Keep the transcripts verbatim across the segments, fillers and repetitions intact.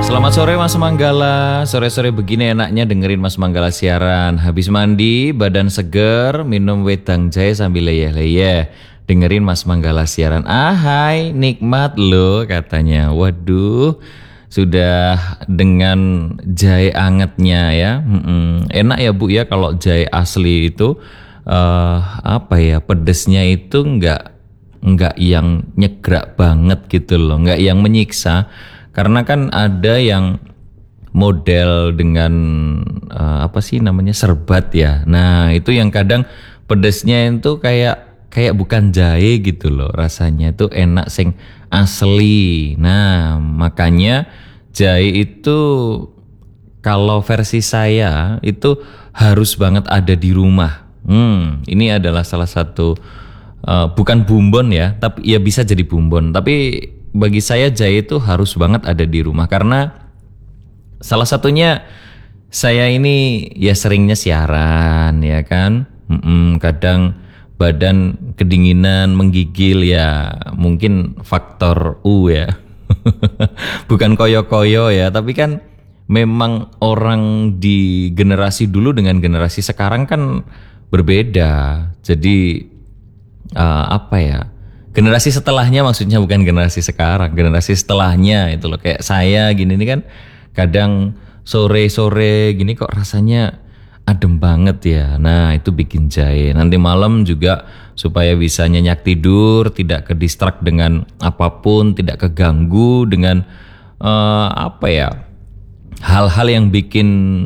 Selamat sore Mas Manggala. Sore-sore begini enaknya dengerin Mas Manggala siaran. Habis mandi, badan seger, minum wedang jahe sambil leyeh-leyeh. Dengerin Mas Manggala siaran. Ah hai, nikmat loh katanya. Waduh, sudah dengan jahe angetnya ya. Hmm, enak ya Bu ya kalau jahe asli itu uh, apa ya, pedesnya itu enggak enggak yang nyegrak banget gitu loh, enggak yang menyiksa. Karena kan ada yang model dengan uh, apa sih namanya serbat ya. Nah itu yang kadang pedesnya itu kayak kayak bukan jahe gitu loh. Rasanya itu enak sing asli. Nah makanya jahe itu kalau versi saya itu harus banget ada di rumah. Hmm, ini adalah salah satu uh, bukan bumbon ya, tapi ya bisa jadi bumbon. Tapi bagi saya jahe itu harus banget ada di rumah karena salah satunya saya ini ya seringnya siaran ya kan, Mm-mm, kadang badan kedinginan menggigil ya mungkin faktor U ya, bukan koyo-koyo ya, tapi kan memang orang di generasi dulu dengan generasi sekarang kan berbeda, jadi uh, apa ya? Generasi setelahnya maksudnya bukan generasi sekarang, generasi setelahnya itu loh kayak saya gini nih kan kadang sore-sore gini kok rasanya adem banget ya. Nah itu bikin jahe. Nanti malam juga supaya bisa nyenyak tidur, tidak kedistrak dengan apapun, tidak keganggu dengan uh, apa ya hal-hal yang bikin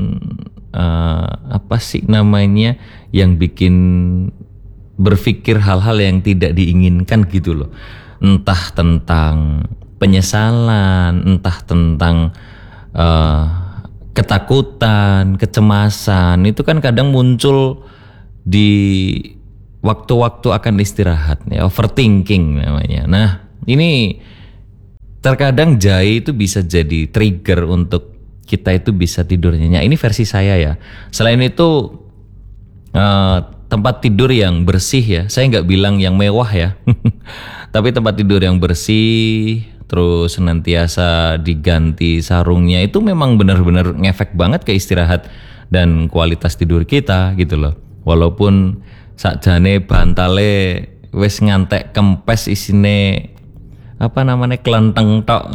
uh, apa sih namanya yang bikin berpikir hal-hal yang tidak diinginkan gitu loh. Entah tentang penyesalan, entah tentang uh, ketakutan, kecemasan. Itu kan kadang muncul di waktu-waktu akan istirahat ya, overthinking namanya. Nah ini terkadang jahe itu bisa jadi trigger untuk kita itu bisa tidur nyenyak. Ini versi saya ya. Selain itu uh, tempat tidur yang bersih ya, saya nggak bilang yang mewah ya, tapi tempat tidur yang bersih, terus senantiasa diganti sarungnya itu memang benar-benar ngefek banget ke istirahat dan kualitas tidur kita gitu loh. Walaupun sakjane bantale wis ngantek kempes isine apa namanya kelenteng tok,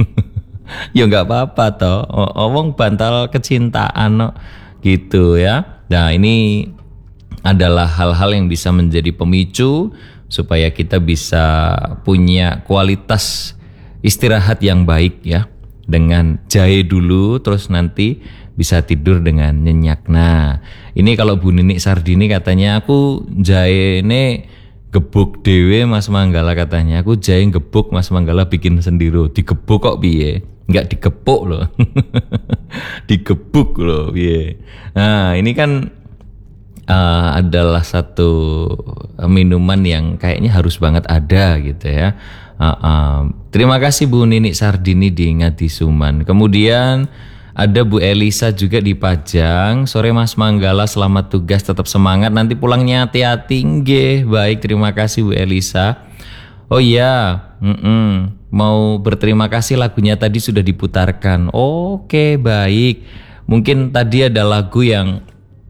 ya nggak apa-apa toh, omong bantal kecintaan no. Gitu ya. Nah ini adalah hal-hal yang bisa menjadi pemicu supaya kita bisa punya kualitas istirahat yang baik ya. Dengan jahe dulu terus nanti bisa tidur dengan nyenyak. Nah ini kalau Bu Nini Sardini katanya aku jahe ini gebuk dewe Mas Manggala katanya. Aku jahe gebuk Mas Manggala bikin sendiri. Digebuk kok piye? Enggak digepuk loh. Digebuk loh piye. Nah ini kan Uh, adalah satu minuman yang kayaknya harus banget ada gitu ya. Uh, uh. Terima kasih Bu Nini Sardini di Ngadisuman. Kemudian ada Bu Elisa juga di Pajang. Sore Mas Manggala, selamat tugas, tetap semangat. Nanti pulangnya hati-hati nggih. Baik, terima kasih Bu Elisa. Oh iya, mm-mm. mau berterima kasih lagunya tadi sudah diputarkan. Oke, baik. Mungkin tadi ada lagu yang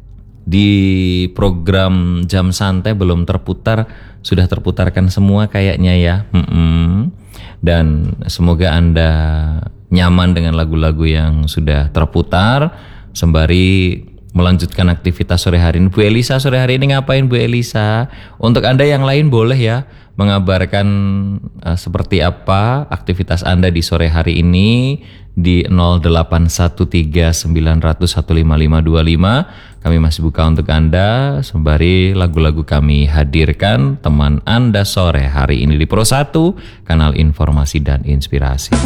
di program Jam Santai belum terputar, sudah terputarkan semua kayaknya ya. Mm-mm. Dan semoga Anda nyaman dengan lagu-lagu yang sudah terputar sembari melanjutkan aktivitas sore hari ini. Bu Elisa sore hari ini ngapain Bu Elisa? Untuk Anda yang lain boleh ya mengabarkan uh, seperti apa aktivitas Anda di sore hari ini di nol delapan satu tiga sembilan nol nol satu lima lima dua lima. Kami masih buka untuk Anda sembari lagu-lagu kami hadirkan teman Anda sore hari ini di Pro satu, kanal informasi dan inspirasi.